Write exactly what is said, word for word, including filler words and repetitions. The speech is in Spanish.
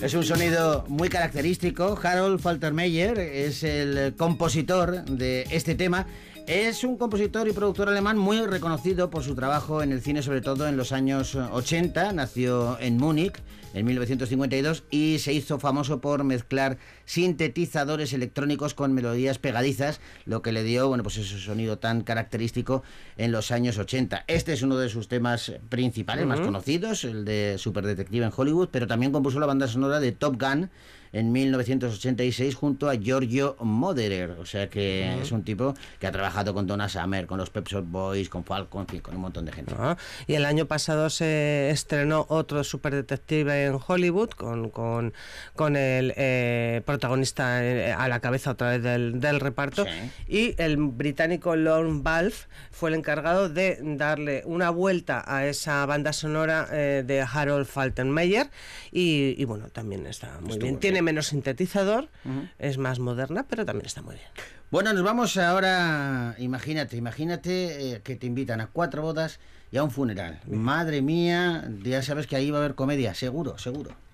Es un sonido muy característico. Harold Faltermeyer es el compositor de este tema. Es un compositor y productor alemán muy reconocido por su trabajo en el cine, sobre todo en los años ochenta. Nació en Múnich en mil novecientos cincuenta y dos y se hizo famoso por mezclar sintetizadores electrónicos con melodías pegadizas, lo que le dio, bueno, pues ese sonido tan característico en los años ochenta. Este es uno de sus temas principales, uh-huh. más conocidos, el de Super Detective en Hollywood, pero también compuso la banda sonora de Top Gun en mil novecientos ochenta y seis junto a Giorgio Moroder. O sea que uh-huh. es un tipo que ha trabajado con Donna Summer, con los Pet Shop Boys, con Falcon, en fin, con un montón de gente. Uh-huh. Y el año pasado se estrenó otro Super Detective en Hollywood con, con, con el eh, protagonista a la cabeza otra vez del, del reparto, sí. y el británico Lorne Balfe fue el encargado de darle una vuelta a esa banda sonora eh, de Harold Faltermeyer y, y bueno, también está muy Estuvo bien. Tiene menos sintetizador, uh-huh. es más moderna, pero también está muy bien. Bueno, nos vamos ahora, imagínate, imagínate eh, que te invitan a cuatro bodas y a un funeral. Bien. Madre mía, ya sabes que ahí va a haber comedia, seguro, seguro.